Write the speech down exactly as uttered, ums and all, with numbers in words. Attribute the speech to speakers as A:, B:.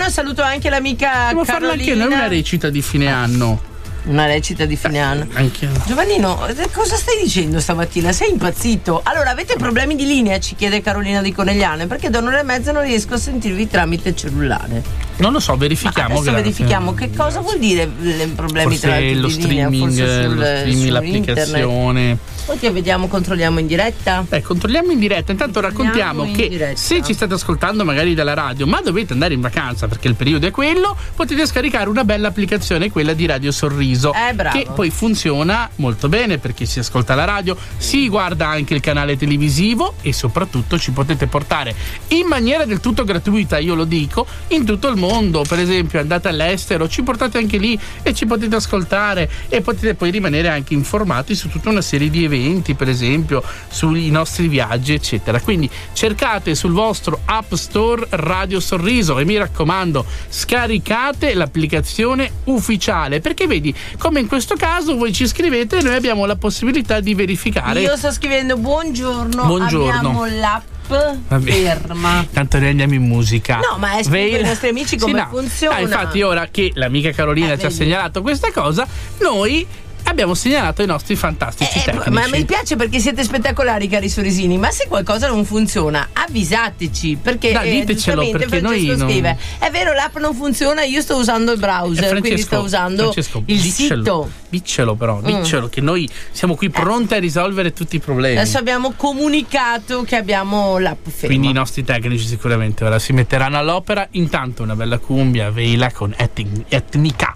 A: buongiorno, saluto anche l'amica
B: Devo
A: Carolina.
B: farla anche noi una recita di fine anno.
A: Una recita di fine anno.
B: Anche
A: Giovannino, cosa stai dicendo stamattina? Sei impazzito? Allora, avete problemi di linea? Ci chiede Carolina di Conegliano. Perché da un'ora e mezza non riesco a sentirvi tramite cellulare.
B: Non lo so, verifichiamo.
A: Ma adesso
B: grazie.
A: verifichiamo che cosa vuol dire i problemi
B: Forse
A: tra
B: lo
A: di
B: streaming,
A: linea, forse sul,
B: lo streaming, l'applicazione.
A: Internet. Ok, vediamo, controlliamo in diretta.
B: Eh, controlliamo in diretta. Intanto raccontiamo che
A: diretta.
B: se ci state ascoltando magari dalla radio, ma dovete andare in vacanza perché il periodo è quello, potete scaricare una bella applicazione, quella di Radio Sorriso.
A: Eh, bravo.
B: Che poi funziona molto bene perché si ascolta la radio, si guarda anche il canale televisivo e soprattutto ci potete portare in maniera del tutto gratuita, io lo dico, in tutto il mondo. Per esempio andate all'estero, ci portate anche lì e ci potete ascoltare e potete poi rimanere anche informati su tutta una serie di eventi, per esempio sui nostri viaggi eccetera. Quindi cercate sul vostro App Store Radio Sorriso e mi raccomando scaricate l'applicazione ufficiale, perché vedi come in questo caso voi ci scrivete e noi abbiamo la possibilità di verificare.
A: Io sto scrivendo buongiorno,
B: buongiorno.
A: abbiamo l'app ferma.
B: Tanto noi andiamo in musica.
A: No, ma è spiego ai nostri amici come
B: sì, no.
A: funziona.
B: Ah, infatti ora che l'amica Carolina
A: eh,
B: ci ha
A: vedi.
B: segnalato questa cosa, noi abbiamo segnalato i nostri fantastici
A: Eh,
B: tecnici.
A: ma mi piace perché siete spettacolari, cari sorrisini. Ma se qualcosa non funziona, avvisateci. Perché
B: Dai,
A: eh,
B: ditecelo,
A: giustamente
B: perché noi
A: Francesco
B: non-
A: scrive: è vero, l'app non funziona, io sto usando il browser,
B: Eh,
A: quindi
B: Francesco,
A: sto usando
B: Francesco,
A: il
B: diccelo,
A: sito.
B: Diccelo però,
A: Mm.
B: diccelo che noi siamo qui pronti a risolvere tutti i problemi.
A: Adesso abbiamo comunicato che abbiamo l'app ferma.
B: Quindi i nostri tecnici sicuramente ora si metteranno all'opera. Intanto una bella cumbia vela con etn- etnica.